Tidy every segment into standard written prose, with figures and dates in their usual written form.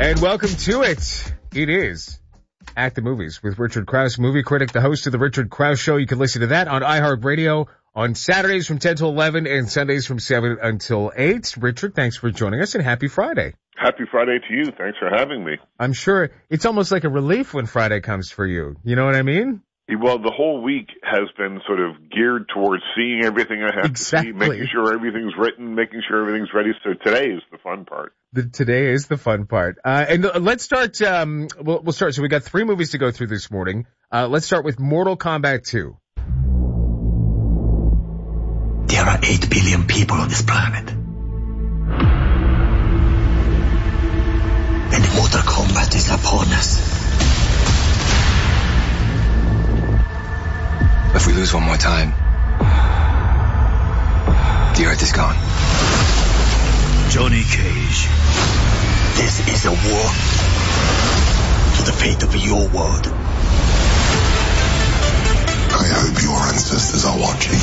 And welcome to it. It is At the Movies with Richard Krause, movie critic, the host of The Richard Krause Show. You can listen to that on iHeartRadio on Saturdays from 10 to 11 and Sundays from 7 until 8. Richard, thanks for joining us, and happy Friday. Happy Friday to you. Thanks for having me. I'm sure it's almost like a relief when Friday comes for you. You know what I mean? Well, the whole week has been sort of geared towards seeing everything I have to see, making sure everything's written, making sure everything's ready. So today is the fun part. Today is the fun part. And let's start, we'll start. So we got 3 movies to go through this morning. Let's start with Mortal Kombat 2. There are 8 billion people on this planet. And Mortal Kombat is upon us. If we lose one more time, the Earth is gone. Johnny Cage. This is a war for the fate of your world. I hope your ancestors are watching.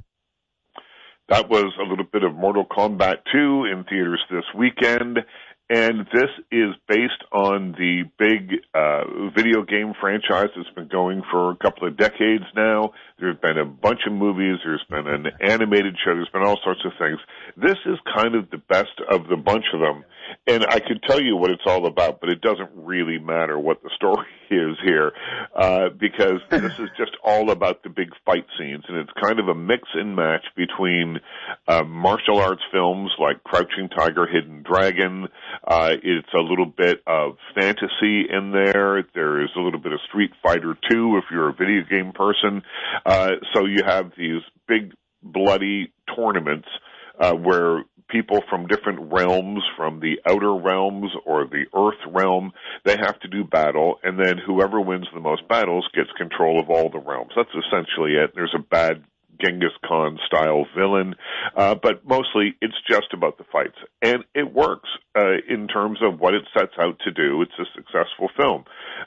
That was a little bit of Mortal Kombat 2 in theaters this weekend. And this is based on the big video game franchise that's been going for a couple of decades now. There's been a bunch of movies. There's been an animated show. There's been all sorts of things. This is kind of the best of the bunch of them. And I could tell you what it's all about, but it doesn't really matter what the story is here, because this is just all about the big fight scenes. And it's kind of a mix and match between martial arts films like Crouching Tiger, Hidden Dragon. It's a little bit of fantasy in there. There is a little bit of Street Fighter 2 if you're a video game person. So you have these big bloody tournaments where people from different realms, from the outer realms or the earth realm, they have to do battle, and then whoever wins the most battles gets control of all the realms. That's essentially it. There's a bad Genghis Khan style villain, but mostly it's just about the fights. And it works in terms of what it sets out to do. It's a successful film.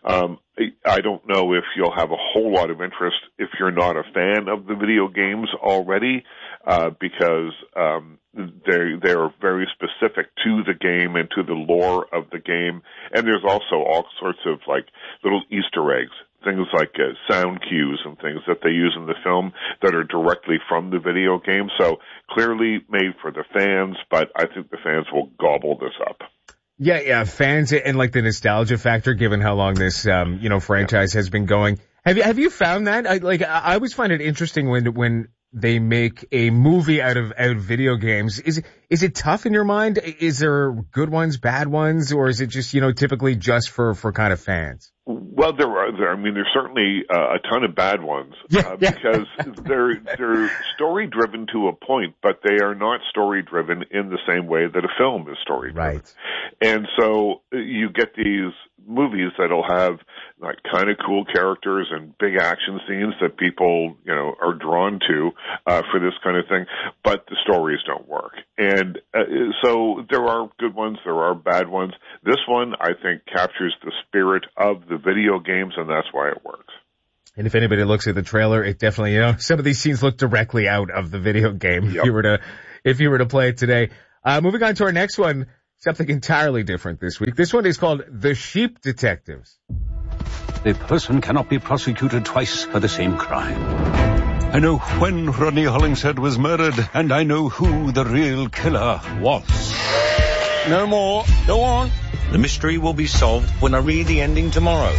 I don't know if you'll have a whole lot of interest if you're not a fan of the video games already, because they're very specific to the game and to the lore of the game. And there's also all sorts of like little Easter eggs, things like sound cues and things that they use in the film that are directly from the video game. So clearly made for the fans, but I think the fans will gobble this up. Yeah, fans and like the nostalgia factor, given how long this, franchise has been going. Have you found that? I always find it interesting when they make a movie out of video games. Is it tough in your mind? Is there good ones, bad ones, or is it just, typically just for kind of fans? Well, there's certainly a ton of bad ones, because they're story-driven to a point, but they are not story-driven in the same way that a film is story-driven. Right. And so you get these movies that'll have like kind of cool characters and big action scenes that people, are drawn to for this kind of thing, but the stories don't work. And so there are good ones, there are bad ones. This one, I think, captures the spirit of the video games, and that's why it works. And if anybody looks at the trailer, it definitely, some of these scenes look directly out of the video game. Yep. If you were to play it today. Moving on to our next one, something entirely different this week. This one is called The Sheep Detectives. A person cannot be prosecuted twice for the same crime. I know when Rodney Hollingshead was murdered, and I know who the real killer was. No more. Go on. The mystery will be solved when I read the ending tomorrow.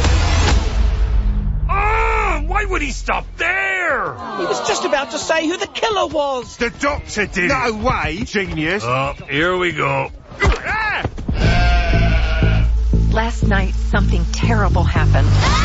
Why would he stop there? He was just about to say who the killer was. The doctor did. No way. Genius. Oh, here we go. Last night, something terrible happened.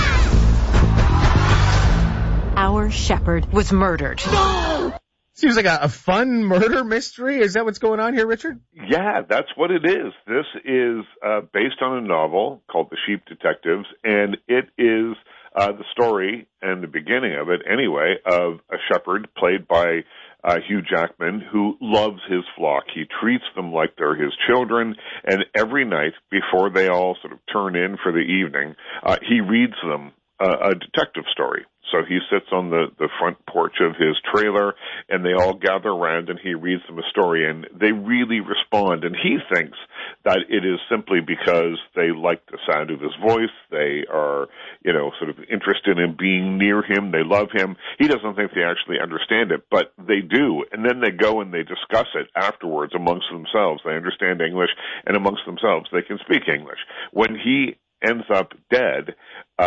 Our shepherd was murdered. No! Seems like a fun murder mystery. Is that what's going on here, Richard? Yeah, that's what it is. This is based on a novel called The Sheep Detectives, and it is the story and the beginning of it, anyway, of a shepherd played by Hugh Jackman, who loves his flock. He treats them like they're his children, and every night before they all sort of turn in for the evening, he reads them a detective story. So he sits on the front porch of his trailer, and they all gather around, and he reads them a story, and they really respond. And he thinks that it is simply because they like the sound of his voice. They are, sort of interested in being near him. They love him. He doesn't think they actually understand it, but they do. And then they go and they discuss it afterwards amongst themselves. They understand English, and amongst themselves they can speak English. When he ends up dead,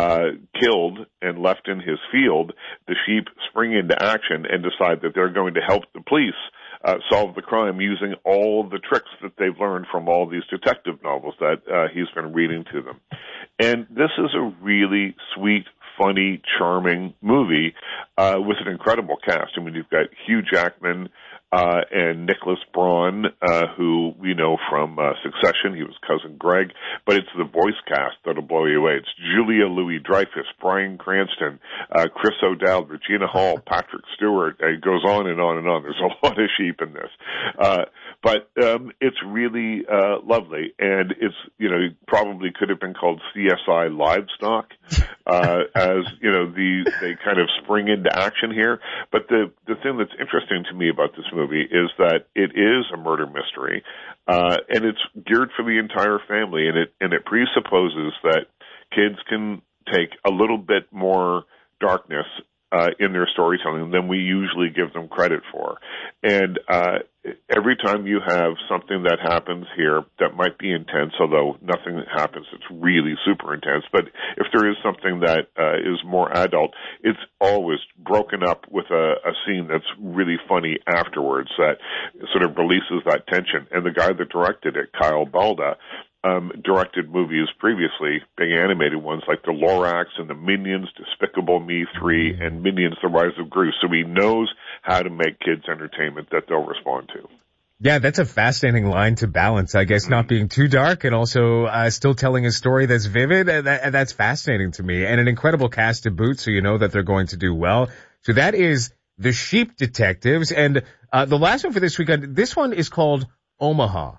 killed and left in his field, the sheep spring into action and decide that they're going to help the police solve the crime using all the tricks that they've learned from all these detective novels that he's been reading to them. And this is a really sweet, funny, charming movie with an incredible cast. I mean, you've got Hugh Jackman and Nicholas Braun, who we know from Succession. He was Cousin Greg, but it's the voice cast that'll blow you away. It's Julia Louis-Dreyfus, Bryan Cranston, Chris O'Dowd, Regina Hall, Patrick Stewart. It goes on and on and on. There's a lot of sheep in this. But it's really lovely, and it's, probably could have been called CSI Livestock, as, they kind of spring into action here. But the thing that's interesting to me about this movie is that it is a murder mystery, and it's geared for the entire family, and it presupposes that kids can take a little bit more darkness in their storytelling than we usually give them credit for. And every time you have something that happens here that might be intense, although nothing that happens that's really super intense, but if there is something that is more adult, it's always broken up with a scene that's really funny afterwards that sort of releases that tension. And the guy that directed it, Kyle Balda, directed movies previously, big animated ones like The Lorax and The Minions, Despicable Me 3, and Minions: The Rise of Gru. So he knows how to make kids entertainment that they'll respond to. Yeah, that's a fascinating line to balance, I guess, not being too dark and also still telling a story that's vivid. That's fascinating to me, and an incredible cast to boot, so you know that they're going to do well. So that is The Sheep Detectives, and the last one for this weekend, this one is called Omaha.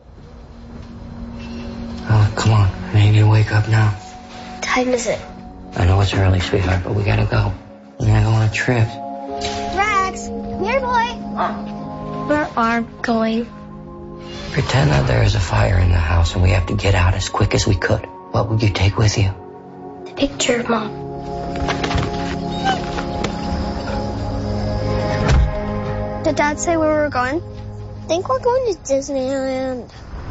Oh, come on. I need you to wake up now. What time is it? I know it's early, sweetheart, but we gotta go. We're gonna go on a trip. Rex, come here, boy. Where are we going? Pretend that there is a fire in the house and we have to get out as quick as we could. What would you take with you? The picture of Mom. Did Dad say where we were going? I think we're going to Disneyland.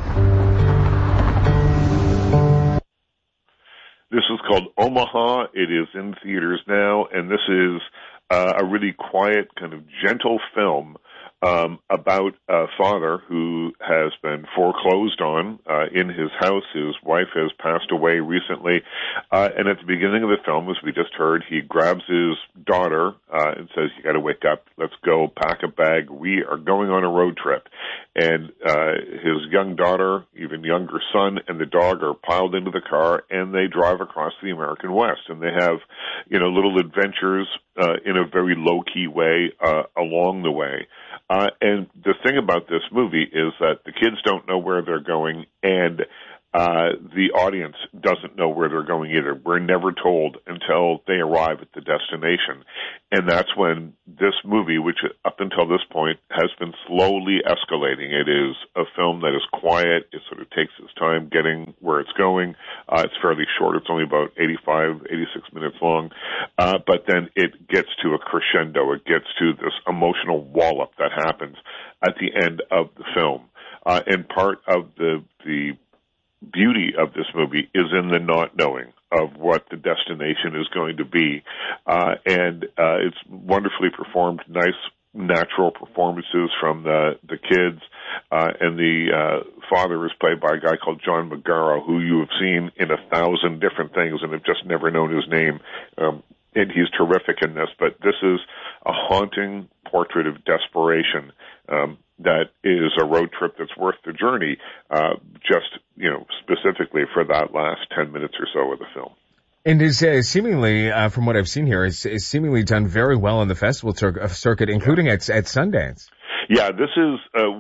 This is called Omaha. It is in theaters now, and this is a really quiet, kind of gentle film about a father who has been foreclosed on in his house. His wife has passed away recently, and at the beginning of the film, as we just heard, he grabs his daughter and says, "You got to wake up. Let's go. Pack a bag. We are going on a road trip." And his young daughter, even younger son, and the dog are piled into the car, and they drive across the American West, and they have, little adventures in a very low-key way along the way. And the thing about this movie is that the kids don't know where they're going, and the audience doesn't know where they're going either. We're never told until they arrive at the destination. And that's when this movie, which up until this point has been slowly escalating. It is a film that is quiet. It sort of takes its time getting where it's going. It's fairly short. It's only about 85, 86 minutes long. But then it gets to a crescendo. It gets to this emotional wallop that happens at the end of the film. And part of the beauty of this movie is in the not knowing of what the destination is going to be. And it's wonderfully performed, nice natural performances from the kids. And the father is played by a guy called John Magaro, who you have seen in 1,000 different things and have just never known his name. And he's terrific in this, but this is a haunting portrait of desperation that is a road trip that's worth the journey, specifically for that last 10 minutes or so of the film. And is seemingly, from what I've seen here, is seemingly done very well on the festival circuit, including at Sundance. Yeah, this is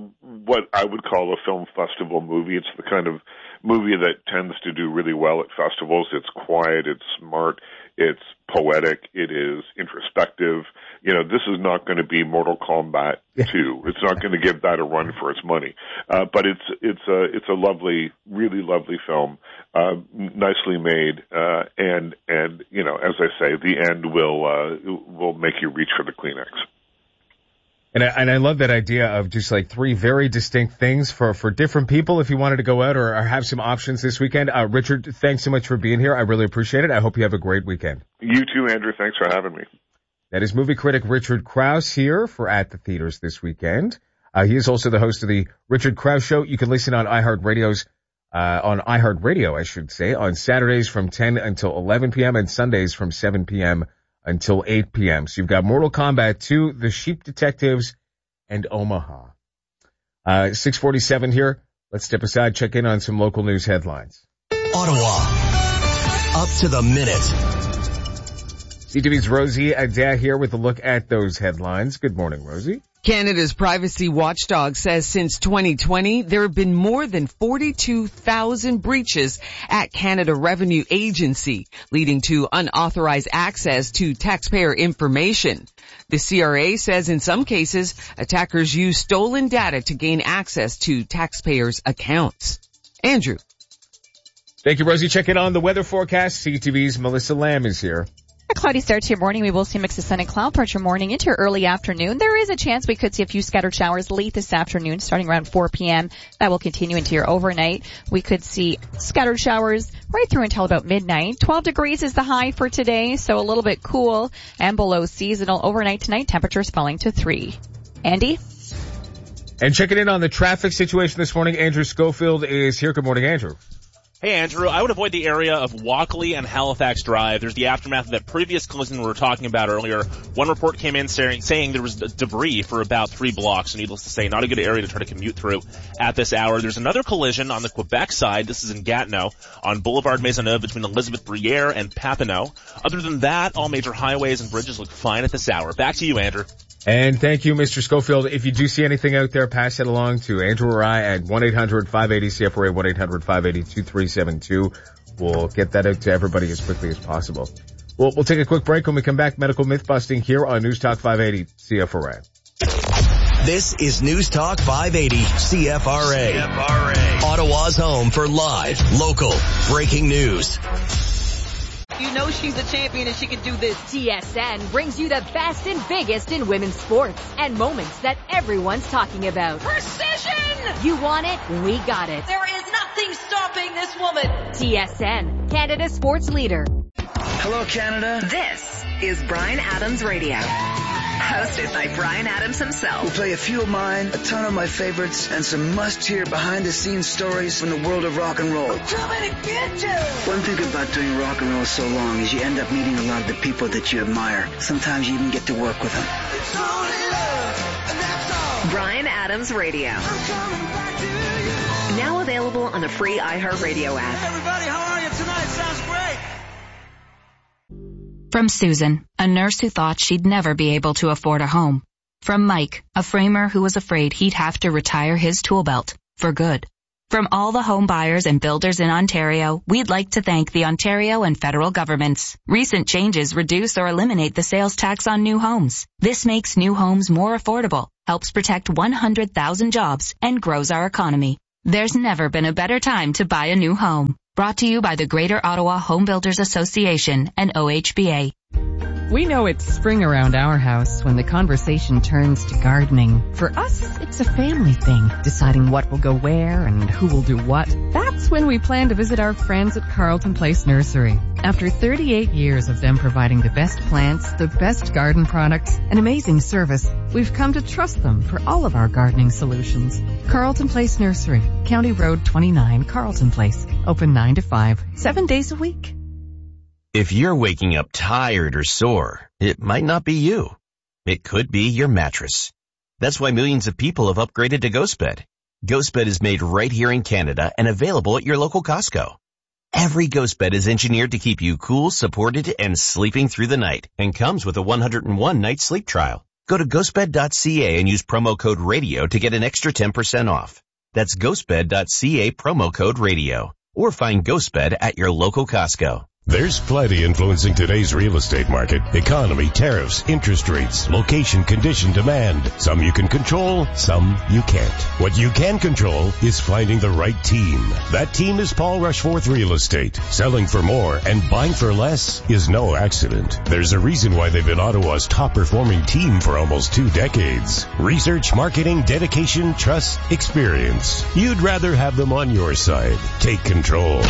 what I would call a film festival movie. It's the kind of movie that tends to do really well at festivals. It's quiet, it's smart, it's poetic, it is introspective. This is not going to be Mortal Kombat 2. It's not going to give that a run for its money. But it's a lovely, really lovely film, nicely made, and as I say, the end will make you reach for the Kleenex. And I love that idea of just like three very distinct things for different people if you wanted to go out or have some options this weekend. Richard, thanks so much for being here. I really appreciate it. I hope you have a great weekend. You too, Andrew. Thanks for having me. That is movie critic Richard Krause here for At the Theaters this weekend. He is also the host of the Richard Krause Show. You can listen on iHeartRadio, on Saturdays from 10 until 11 p.m. and Sundays from 7 p.m. until 8 p.m. So you've got Mortal Kombat 2, The Sheep Detectives, and Omaha. 6:47 here. Let's step aside, check in on some local news headlines. Ottawa, up to the minute. CTV's Rosie Adair here with a look at those headlines. Good morning, Rosie. Canada's privacy watchdog says since 2020, there have been more than 42,000 breaches at Canada Revenue Agency, leading to unauthorized access to taxpayer information. The CRA says in some cases, attackers use stolen data to gain access to taxpayers' accounts. Andrew. Thank you, Rosie. Check in on the weather forecast. CTV's Melissa Lamb is here. A cloudy start to your morning. We will see a mix of sun and cloud throughout your morning into your early afternoon. There is a chance we could see a few scattered showers late this afternoon, starting around 4 p.m. That will continue into your overnight. We could see scattered showers right through until about midnight. 12 degrees is the high for today, so a little bit cool and below seasonal. Overnight tonight, temperatures falling to 3. Andy? And checking in on the traffic situation this morning, Andrew Schofield is here. Good morning, Andrew. Hey, Andrew, I would avoid the area of Walkley and Halifax Drive. There's the aftermath of that previous collision we were talking about earlier. One report came in saying there was debris for about 3 blocks. So needless to say, not a good area to try to commute through at this hour. There's another collision on the Quebec side. This is in Gatineau on Boulevard Maisonneuve between Elizabeth Briere and Papineau. Other than that, all major highways and bridges look fine at this hour. Back to you, Andrew. And thank you, Mr. Schofield. If you do see anything out there, pass it along to Andrew or I at 1-800-580-CFRA, 1-800-580-2372. We'll get that out to everybody as quickly as possible. We'll take a quick break. When we come back, medical myth busting here on News Talk 580 CFRA. This is News Talk 580 CFRA. Ottawa's home for live, local, breaking news. You know she's a champion and she can do this. TSN brings you the best and biggest in women's sports and moments that everyone's talking about. Precision! You want it? We got it. There is nothing stopping this woman. TSN, Canada's sports leader. Hello, Canada. This is Bryan Adams Radio. Hosted by Bryan Adams himself. We'll play a few of mine, a ton of my favorites, and some must-hear behind-the-scenes stories from the world of rock and roll. I'm coming to get you! One thing about doing rock and roll so long is you end up meeting a lot of the people that you admire. Sometimes you even get to work with them. It's only love, and that's all. Bryan Adams Radio. I'm coming back to you. Now available on the free iHeartRadio app. Hey everybody, how are you tonight? Sounds great. From Susan, a nurse who thought she'd never be able to afford a home. From Mike, a framer who was afraid he'd have to retire his tool belt for good. From all the home buyers and builders in Ontario, we'd like to thank the Ontario and federal governments. Recent changes reduce or eliminate the sales tax on new homes. This makes new homes more affordable, helps protect 100,000 jobs, and grows our economy. There's never been a better time to buy a new home. Brought to you by the Greater Ottawa Home Builders Association and OHBA. We know it's spring around our house when the conversation turns to gardening. For us, it's a family thing, deciding what will go where and who will do what. That's when we plan to visit our friends at Carleton Place Nursery. After 38 years of them providing the best plants, the best garden products, and amazing service, we've come to trust them for all of our gardening solutions. Carleton Place Nursery, County Road 29, Carleton Place. Open 9 to 5, 7 days a week. If you're waking up tired or sore, it might not be you. It could be your mattress. That's why millions of people have upgraded to GhostBed. GhostBed is made right here in Canada and available at your local Costco. Every GhostBed is engineered to keep you cool, supported, and sleeping through the night, and comes with a 101-night sleep trial. Go to ghostbed.ca and use promo code radio to get an extra 10% off. That's ghostbed.ca promo code radio. Or find Ghostbed at your local Costco. There's plenty influencing today's real estate market. Economy, tariffs, interest rates, location, condition, demand. Some you can control, some you can't. What you can control is finding the right team. That team is Paul Rushforth Real Estate. Selling for more and buying for less is no accident. There's a reason why they've been Ottawa's top performing team for almost 2 decades. Research, marketing, dedication, trust, experience. You'd rather have them on your side. Take control.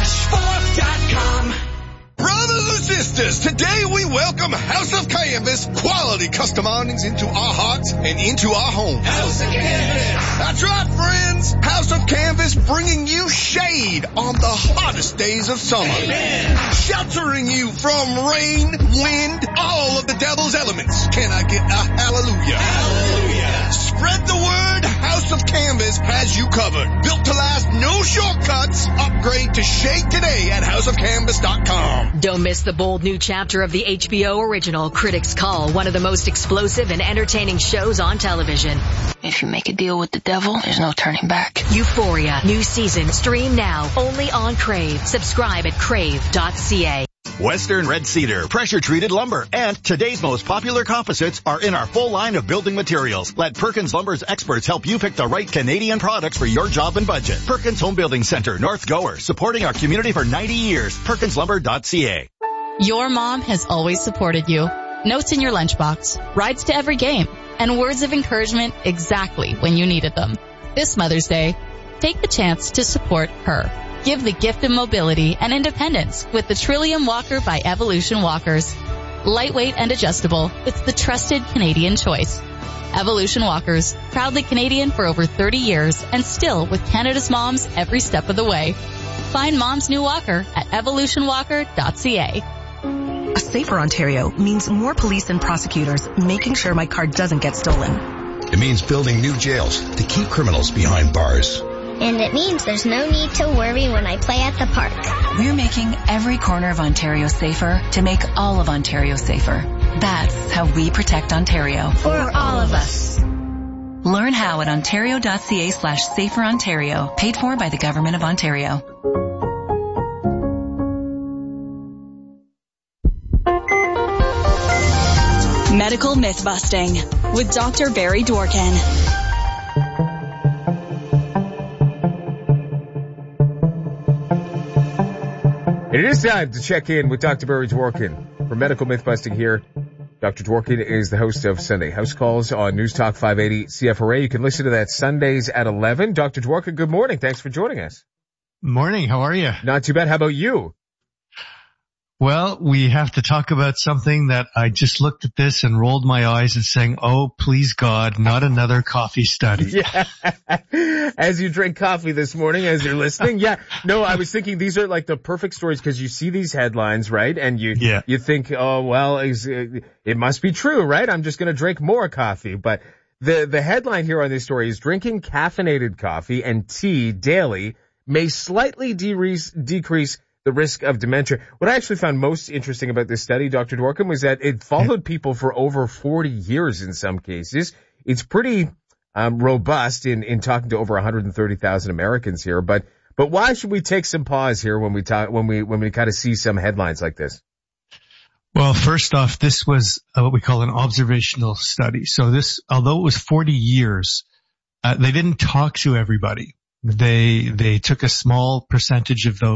PaulRushforth.com. Brothers and sisters, today we welcome House of Canvas quality custom awnings into our hearts and into our homes. House of Canvas. That's right, friends. House of Canvas bringing you shade on the hottest days of summer. Amen. Sheltering you from rain, wind, all of the devil's elements. Can I get a hallelujah? Hallelujah. Spread the word. House of Canvas has you covered. Built to last, no shortcuts. Upgrade to shade today at houseofcanvas.com. Don't miss the bold new chapter of the HBO original Critics Call, one of the most explosive and entertaining shows on television. If you make a deal with the devil, there's no turning back. Euphoria, new season, stream now, only on Crave. Subscribe at crave.ca. Western Red Cedar, pressure-treated lumber, and today's most popular composites are in our full line of building materials. Let Perkins Lumber's experts help you pick the right Canadian products for your job and budget. Perkins Home Building Center, North Gower, supporting our community for 90 years. PerkinsLumber.ca. Your mom has always supported you. Notes in your lunchbox, rides to every game, and words of encouragement exactly when you needed them. This Mother's Day, take the chance to support her. Give the gift of mobility and independence with the Trillium Walker by Evolution Walkers. Lightweight and adjustable, it's the trusted Canadian choice. Evolution Walkers, proudly Canadian for over 30 years and still with Canada's moms every step of the way. Find Mom's new walker at evolutionwalker.ca. A safer Ontario means more police and prosecutors making sure my car doesn't get stolen. It means building new jails to keep criminals behind bars. And it means there's no need to worry when I play at the park. We're making every corner of Ontario safer to make all of Ontario safer. That's how we protect Ontario. For all of us. Learn how at ontario.ca/saferontario. Paid for by the Government of Ontario. Medical Myth-Busting with Dr. Barry Dworkin. It is time to check in with Dr. Barry Dworkin for Medical Myth-Busting here. Dr. Dworkin is the host of Sunday House Calls on News Talk 580 CFRA. You can listen to that Sundays at 11. Dr. Dworkin, good morning. Thanks for joining us. Morning. How are you? Not too bad. How about you? Well, we have to talk about something that I just looked at this and rolled my eyes and saying, oh, please God, not another coffee study. Yeah. As you drink coffee this morning, as you're listening. Yeah. No, I was thinking these are like the perfect stories because you see these headlines, right? And you think, oh, well, it must be true, right? I'm just going to drink more coffee. But the headline here on this story is drinking caffeinated coffee and tea daily may slightly decrease the risk of dementia. What I actually found most interesting about this study, Dr. Dworkin, was that it followed people for over 40 years in some cases. It's pretty robust in talking to over 130,000 Americans here. But why should we take some pause here when we kind of see some headlines like this? Well, first off, this was what we call an observational study. So this, although it was 40 years, they didn't talk to everybody. They took a small percentage of those